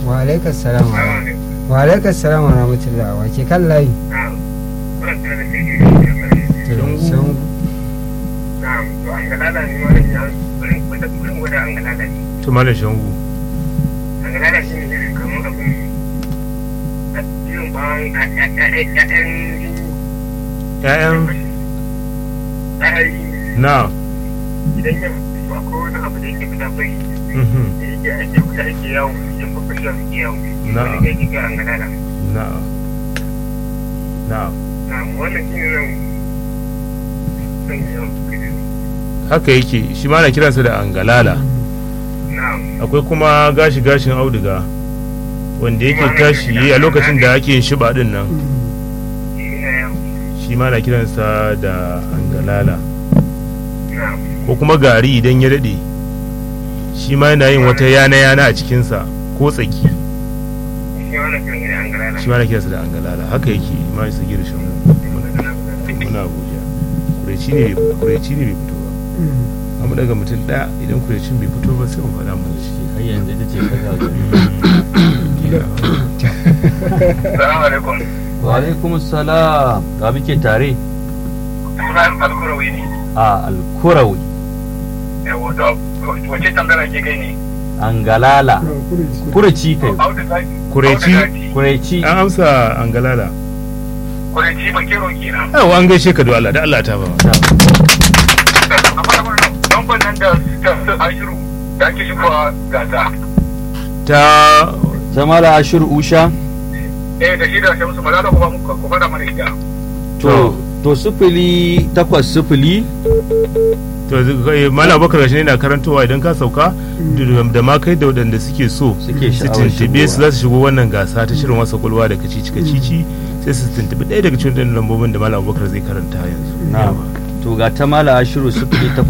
wa alaikum salam wa alaikum salam wa rahmatullah wa ke kan layi to malam shangu ƴaƴan na idan ya ko wani abu da yake fita bai da yake fita yake yawo yin babban yake yawo na da yake ga an gana na wannan shine zan haka yake shi ma na kiransa da angalala. Akwai kuma gashin auduga wanda yake tashi a lokacin da ake yin shiba din nan, shi ma na kiransa da angalala. Ko kuma gari idan ya daɗe, shi ma yana yin wata yana a cikinsa ko tsaki, shi ma na kiransa da angalala. Haka yake ma su gira shan muna abuja. Kureci ne bai fito ba, amma daga mutum ɗaya idan kurecin bai fito ba sai mu faɗa mana shi. har yanzu ita ce kaza Assalamu alaikum. wa alaikum salam, ga muke tare Sunan Alkurawi ne. a alkurawi Yawa da wace tambara ke kai ne? angalala kureci kai kureci An amsa angalala. Kureci ba kero kenan. Yawa an gaishe ka da Allah, da Allah ta ba. Amma lambar nan da ashiru da ake shigowa gasa. Ta zama da ashir usha Da shi da shamsu ma za ta kuma ku faɗa mana ita. to 0800 to Malam Bakar gashi ne na karantowa idan ka sauka da ma kai da waɗanda suke so suke su sha'awar tuntube su shigowa. za su shigo wannan gasa ta shirin wasa kwalwa da kacici sai su tuntubi ɗaya daga cikin lambobin da Malam Bakar zai karanta yanzu. na to ga ta mala ashiru 08